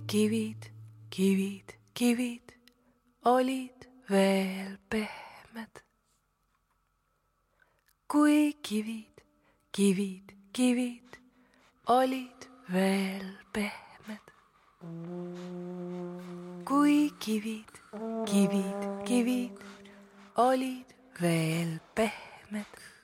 kivid, kivid, kivid olid veel pehmed. Kui kivid, kivid, kivid olid veel pehmed. Kui kivid, kivid, kivid olid veel pehmed.